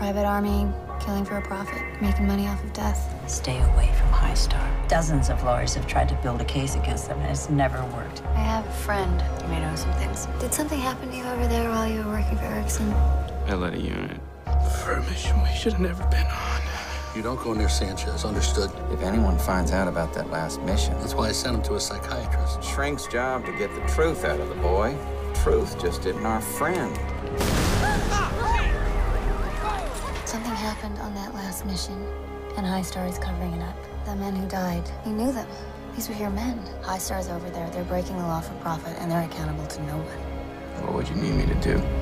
Private army, killing for a profit, making money off of death. Stay away from High Star. Dozens of lawyers have tried to build a case against them, and it's never worked. I have a friend. You may know some things. Did something happen to you over there while you were working for Erickson? I led a unit for a mission we should have never been on. You don't go near Sanchez, understood? If anyone finds out about that last mission, That's why I sent him to a psychiatrist. Shrink's job to get the truth out of the boy. Truth just isn't our friend. Something happened on that last mission, and High Star is covering it up. The men who died, you knew them. These were your men. High Star's over there. They're breaking the law for profit, and they're accountable to no one. What would you need me to do?